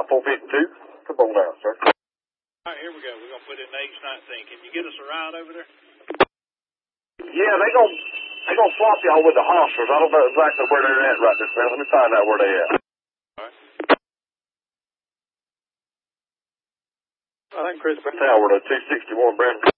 452. Come on now, sir. All right, here we go. We're going to put in H19. Can you get us a ride over there? Yeah, they gonna swap y'all with the hostlers. I don't know exactly where they're at right this minute. Let me find out where they at. All right. I think Chris Tower to 261 Brandon.